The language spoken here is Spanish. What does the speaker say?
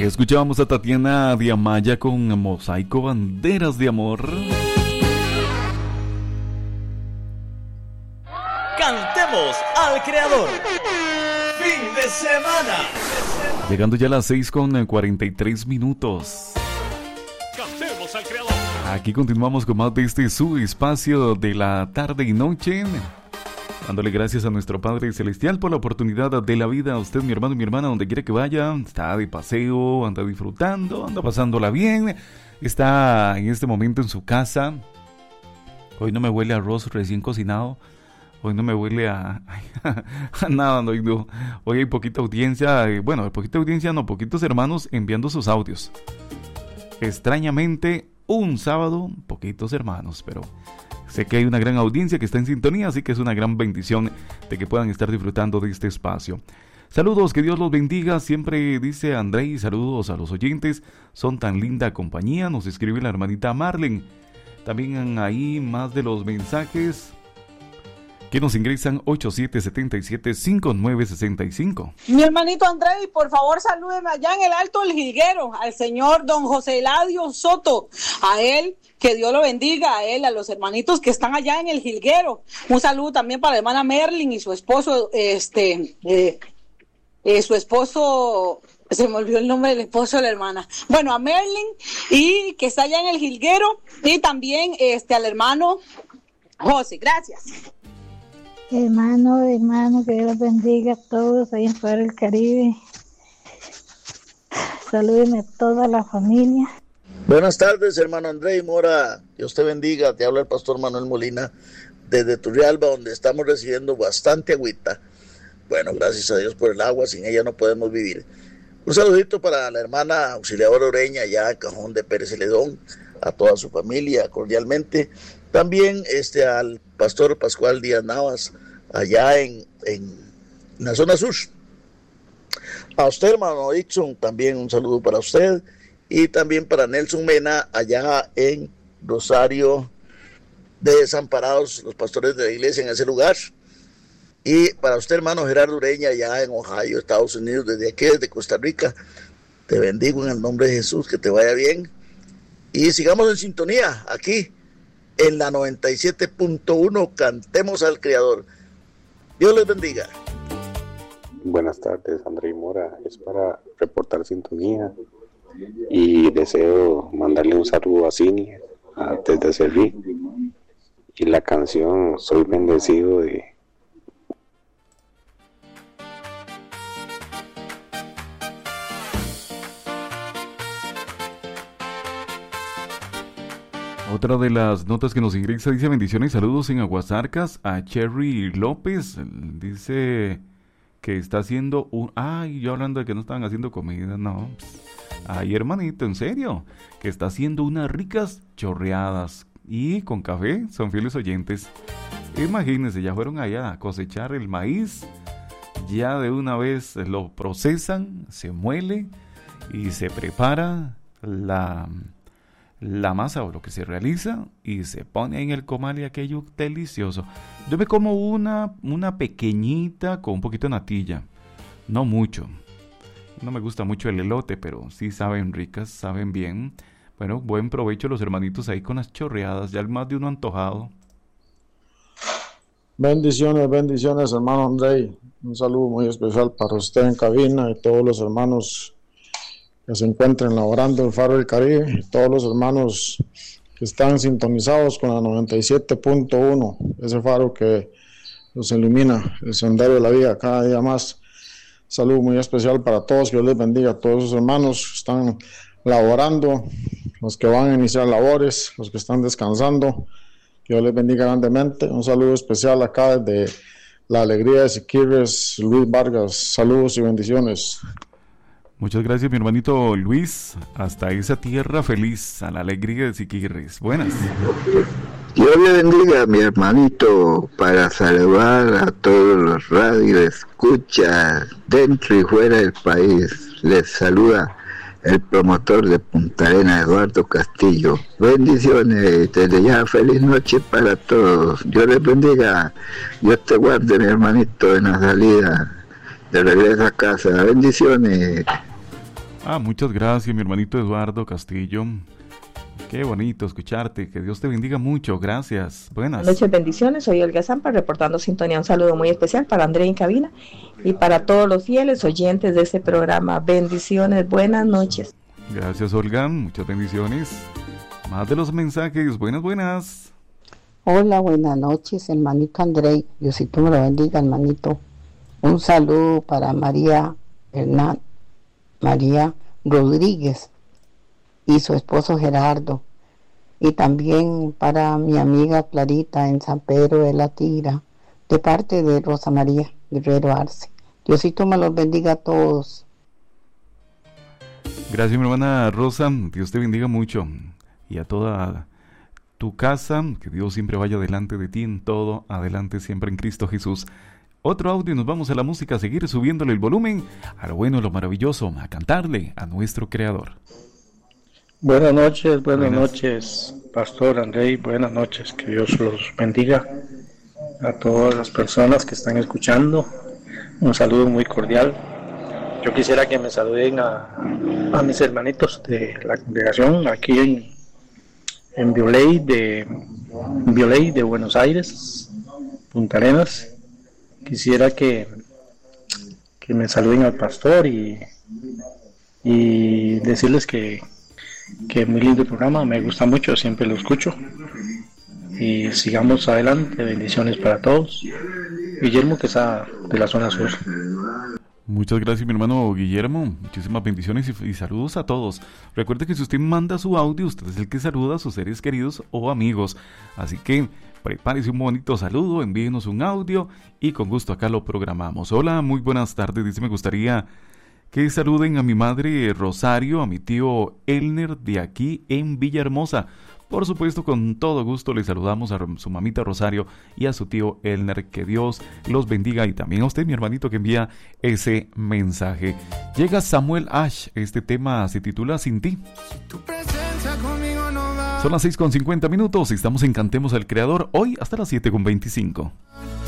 Escuchábamos a Tatiana Diamaya con Mosaico Banderas de Amor. Cantemos al Creador. Fin de semana. Llegando ya a las 6:43. Cantemos al Creador. Aquí continuamos con más de este su espacio de la tarde y noche, dándole gracias a nuestro Padre Celestial por la oportunidad de la vida. A usted, mi hermano y mi hermana, donde quiera que vaya, está de paseo, anda disfrutando, anda pasándola bien, está en este momento en su casa. Hoy no me huele a arroz recién cocinado, hoy no me huele a nada, no. Hoy hay poquita audiencia, poquitos hermanos enviando sus audios. Extrañamente, un sábado, poquitos hermanos, pero sé que hay una gran audiencia que está en sintonía, así que es una gran bendición de que puedan estar disfrutando de este espacio. Saludos, que Dios los bendiga, siempre dice Andrei, saludos a los oyentes, son tan linda compañía, nos escribe la hermanita Marlen. También ahí más de los mensajes que nos ingresan 8777-5965. Mi hermanito Andrei, por favor salúdeme allá en el Alto del Jilguero, al señor don José Eladio Soto, a él, que Dios lo bendiga, a él, a los hermanitos que están allá en el Jilguero. Un saludo también para la hermana Merlin y su esposo, su esposo, se me olvidó el nombre del esposo de la hermana. Bueno, a Merlin, y que está allá en el Jilguero, y también al hermano José, gracias. Hermano, que Dios bendiga a todos ahí en todo el Caribe. Salúdenme a toda la familia. Buenas tardes, hermano Andrei Mora. Dios te bendiga. Te habla el pastor Manuel Molina desde Turrialba, donde estamos recibiendo bastante agüita. Bueno, gracias a Dios por el agua. Sin ella no podemos vivir. Un saludito para la hermana auxiliadora Ureña, allá en Cajón de Pérez Celedón, a toda su familia, cordialmente. También al pastor Pascual Díaz Navas, allá en la zona sur. A usted, hermano Dixon, también un saludo para usted. Y también para Nelson Mena, allá en Rosario de Desamparados, los pastores de la iglesia en ese lugar. Y para usted, hermano Gerardo Ureña, allá en Ohio, Estados Unidos, desde aquí, desde Costa Rica. Te bendigo en el nombre de Jesús, que te vaya bien. Y sigamos en sintonía, aquí, en la 97.1, Cantemos al Creador. Dios les bendiga. Buenas tardes, Andrei Mora. Es para reportar sintonía y deseo mandarle un saludo a Cini desde Serví, y la canción Soy Bendecido de Otra de las notas que nos ingresa dice: bendiciones y saludos en Aguasarcas a Cherry López. Dice que está haciendo yo hablando de que no estaban haciendo comida, no. Ay, hermanito, en serio, que está haciendo unas ricas chorreadas y con café, son fieles oyentes. Imagínense, ya fueron allá a cosechar el maíz, ya de una vez lo procesan, se muele y se prepara la masa o lo que se realiza y se pone en el comal, y aquello delicioso. Yo me como una pequeñita con un poquito de natilla, no mucho. No me gusta mucho el elote, pero sí saben ricas, saben bien. Bueno, buen provecho los hermanitos ahí con las chorreadas, ya más de uno antojado. Bendiciones, hermano Andrei. Un saludo muy especial para usted en cabina y todos los hermanos que se encuentren laborando el Faro del Caribe, y todos los hermanos que están sintonizados con la 97.1, ese faro que nos ilumina el sendero de la vida cada día más. Saludo muy especial para todos, que Dios les bendiga a todos esos hermanos que están laborando, los que van a iniciar labores, los que están descansando, que Dios les bendiga grandemente. Un saludo especial acá desde La Alegría de Siquirres, Luis Vargas. Saludos y bendiciones. Muchas gracias, mi hermanito Luis, hasta esa tierra feliz, a La Alegría de Siquirres. Buenas. Dios le bendiga, mi hermanito, para saludar a todos los radioescuchas dentro y fuera del país. Les saluda el promotor de Punta Arenas, Eduardo Castillo. Bendiciones, desde ya feliz noche para todos. Dios les bendiga, Dios te guarde, mi hermanito, en la salida de regreso a casa. Bendiciones. Muchas gracias, mi hermanito Eduardo Castillo. Qué bonito escucharte, que Dios te bendiga mucho, gracias. Buenas noches, bendiciones, soy Olga Zampa reportando sintonía, un saludo muy especial para André en cabina y para todos los fieles oyentes de este programa, bendiciones, buenas noches. Gracias, Olga, muchas bendiciones. Más de los mensajes, buenas. Hola, buenas noches, hermanito André, Diosito me lo bendiga, hermanito. Un saludo para María Rodríguez y su esposo Gerardo, y también para mi amiga Clarita en San Pedro de la Tira, de parte de Rosa María Guerrero Arce. Diosito me los bendiga a todos. Gracias, mi hermana Rosa, Dios te bendiga mucho, y a toda tu casa, que Dios siempre vaya delante de ti en todo, adelante siempre en Cristo Jesús. Otro audio y nos vamos a la música, a seguir subiéndole el volumen, a lo bueno, a lo maravilloso, a cantarle a nuestro Creador. Buenas noches, Pastor André, buenas noches, que Dios los bendiga a todas las personas que están escuchando, un saludo muy cordial. Yo quisiera que me saluden a mis hermanitos de la congregación aquí en Violey de Buenos Aires, Punta Arenas. Quisiera que me saluden al pastor y decirles que muy lindo el programa, me gusta mucho, siempre lo escucho y sigamos adelante, bendiciones para todos. Guillermo, que está de la zona sur. Muchas gracias, mi hermano Guillermo, muchísimas bendiciones y saludos a todos. Recuerde que si usted manda su audio, usted es el que saluda a sus seres queridos o amigos, así que prepárese un bonito saludo, envíenos un audio y con gusto acá lo programamos. Hola, muy buenas tardes, dice, me gustaría que saluden a mi madre Rosario, a mi tío Elner de aquí en Villahermosa. Por supuesto, con todo gusto le saludamos a su mamita Rosario y a su tío Elner. Que Dios los bendiga y también a usted, mi hermanito, que envía ese mensaje. Llega Samuel Ash, este tema se titula Sin ti. Son las 6:50 minutos, estamos en Cantemos al Creador, hoy hasta las 7:25.